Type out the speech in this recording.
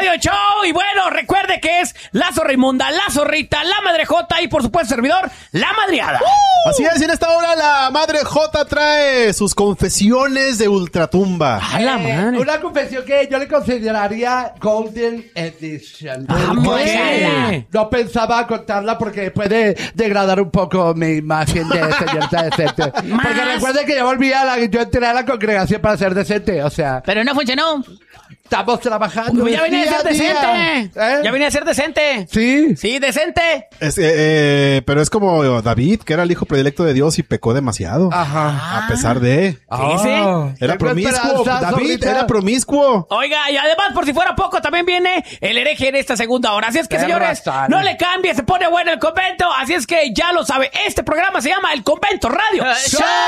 Radio Show. Y bueno, recuerde que es la Zorraimunda, la Zorrita, la Madre Jota y por supuesto servidor, la Madreada. Así es, y en esta hora la Madre Jota trae sus confesiones de ultratumba. ¡A la madre! Una confesión que yo le consideraría Golden Edition. ¿Por qué? No pensaba contarla porque puede degradar un poco mi imagen de señorita decente. Porque recuerden que yo entré a la congregación para ser decente, o sea, Pero no funcionó. estamos trabajando. Ya venía a ser decente. Ya venía a ser decente. Sí. Sí, decente. Pero es como David, que era el hijo predilecto de Dios y pecó demasiado. Ajá. A pesar de... Era promiscuo. David era promiscuo. Oiga, y además, por si fuera poco, también viene el hereje en esta segunda hora. Así es que, Perra señores, sana. no le cambie, se pone bueno el convento. Así es que ya lo sabe, este programa se llama El Convento Radio Show.